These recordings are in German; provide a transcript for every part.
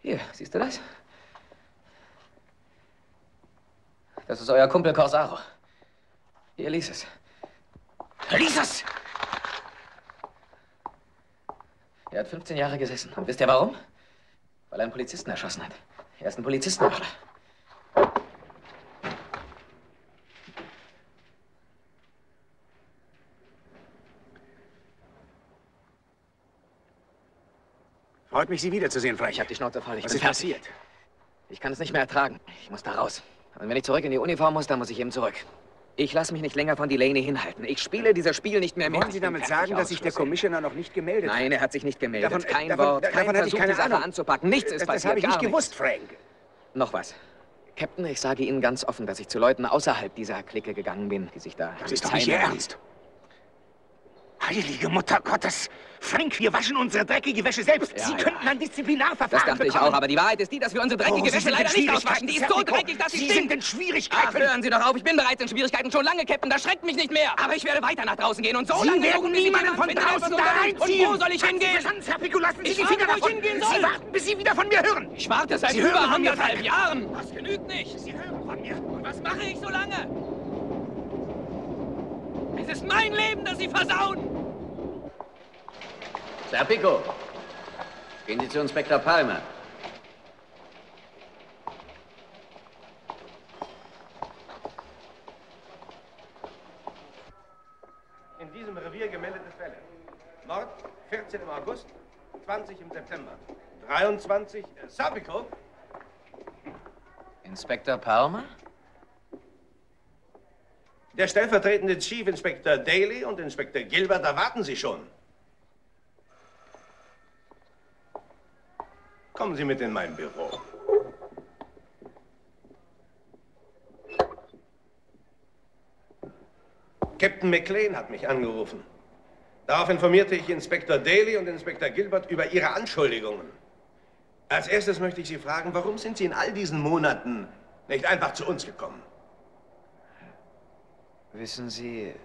Hier, siehst du das? Das ist euer Kumpel Corsaro. Hier, lies es. Lies es! Er hat 15 Jahre gesessen. Und wisst ihr warum? Weil er einen Polizisten erschossen hat. Er ist ein Polizistenmörder. Freut mich, Sie wiederzusehen, Frank. Ich hab die Schnauze voll. Was ist passiert? Ich kann es nicht mehr ertragen. Ich muss da raus. Und wenn ich zurück in die Uniform muss, dann muss ich eben zurück. Ich lasse mich nicht länger von Delaney hinhalten. Ich spiele dieses Spiel nicht mehr mit. Wollen Sie damit sagen, dass sich der Commissioner noch nicht gemeldet hat? Nein, er hat sich nicht gemeldet. Kein davon Wort, kein hatte ich Versuch, keine die Sache Ahnung. anzupacken. Nichts ist passiert, Das habe ich nicht gar gewusst, Frank. Noch was. Captain, ich sage Ihnen ganz offen, dass ich zu Leuten außerhalb dieser Clique gegangen bin, die sich da... Das ist doch nicht Ihr Ernst. Heilige Mutter Gottes! Frank, wir waschen unsere dreckige Wäsche selbst. Ja, Sie könnten ein Disziplinarverfahren Das dachte ich bekommen. auch, aber die Wahrheit ist die, dass wir unsere dreckige Wäsche leider nicht auswaschen. Die ist so dreckig, dass sie Sie stinkt. sind in Schwierigkeiten. Ach, hören Sie doch auf. Ich bin bereits in Schwierigkeiten. Schon lange, Captain. Das schreckt mich nicht mehr. Aber ich werde weiter nach draußen gehen und so Sie lange werden suchen, bis ich niemanden jemanden von finde, der draußen etwas da unternimmt. reinziehen. Und wo soll ich hingehen? Verstanden, Herr Pico, lassen Sie Ich die Finger frage, wo davon. ich hingehen soll. Sie warten, bis Sie wieder von mir hören. Ich warte seit Sie über hören von mir, 1,5 Frank. Jahren. Das genügt nicht. Sie hören von mir. Und was mache ich so lange? Es ist mein Leben, das Sie versauen. Herr Pico, gehen Sie zu Inspektor Palmer. In diesem Revier gemeldete Fälle. Mord, 14 im August, 20 im September. 23, Sapico. Inspektor Palmer? Der stellvertretende Chief Inspector Daly und Inspektor Gilbert erwarten Sie schon. Kommen Sie mit in mein Büro. Captain McLean hat mich angerufen. Darauf informierte ich Inspektor Daly und Inspektor Gilbert über Ihre Anschuldigungen. Als erstes möchte ich Sie fragen, warum sind Sie in all diesen Monaten nicht einfach zu uns gekommen? Wissen Sie,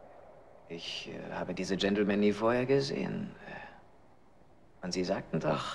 ich habe diese Gentlemen nie vorher gesehen. Und Sie sagten doch...